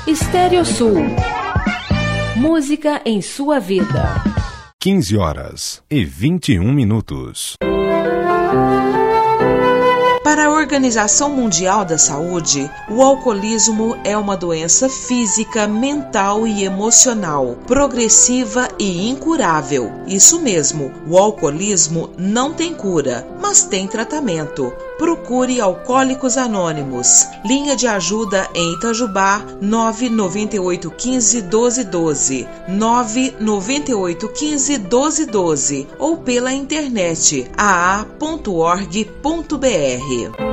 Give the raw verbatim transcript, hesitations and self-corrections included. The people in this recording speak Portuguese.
Estéreo Sul. Música em sua vida. quinze horas e vinte e um minutos. Para a Organização Mundial da Saúde, o alcoolismo é uma doença física, mental e emocional, progressiva e incurável. Isso mesmo, o alcoolismo não tem cura, mas tem tratamento. Procure Alcoólicos Anônimos. Linha de ajuda em Itajubá, nove nove oito um cinco, doze doze, nove nove oito um cinco, doze doze ou pela internet a a ponto org ponto b r.